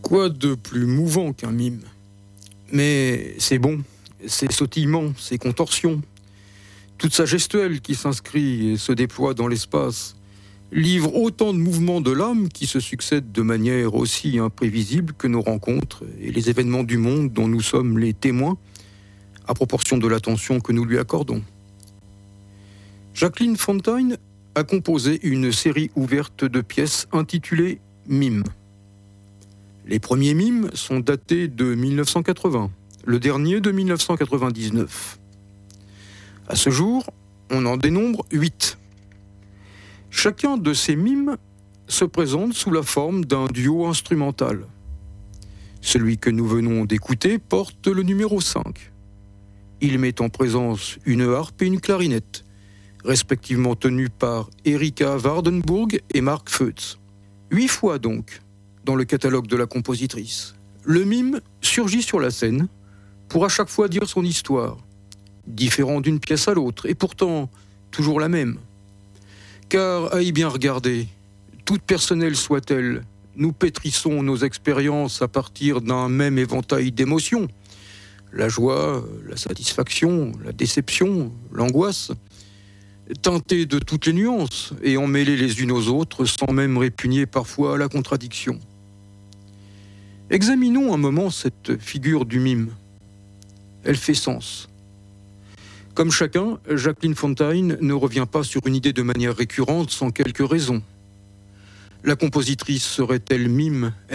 Quoi de plus mouvant qu'un mime? Mais c'est bon, ses sautillements, ses contorsions, toute sa gestuelle qui s'inscrit et se déploie dans l'espace, livre autant de mouvements de l'âme qui se succèdent de manière aussi imprévisible que nos rencontres et les événements du monde dont nous sommes les témoins, à proportion de l'attention que nous lui accordons. Jacqueline Fontaine a composé une série ouverte de pièces intitulée Mime. Les premiers mimes sont datés de 1980, le dernier de 1999. À ce jour, on en dénombre 8. Chacun de ces mimes se présente sous la forme d'un duo instrumental. Celui que nous venons d'écouter porte le numéro 5. Il met en présence une harpe et une clarinette, respectivement tenues par Erika Wardenburg et Mark Feutz. 8 fois donc, dans le catalogue de la compositrice, le mime surgit sur la scène pour à chaque fois dire son histoire, différent d'une pièce à l'autre, et pourtant toujours la même. Car, à y bien regarder, toute personnelle soit-elle, nous pétrissons nos expériences à partir d'un même éventail d'émotions. La joie, la satisfaction, la déception, l'angoisse, teintées de toutes les nuances et emmêlées les unes aux autres sans même répugner parfois à la contradiction. Examinons un moment cette figure du mime. Elle fait sens. Comme chacun, Jacqueline Fontaine ne revient pas sur une idée de manière récurrente sans quelques raisons. La compositrice serait-elle mime elle-même ?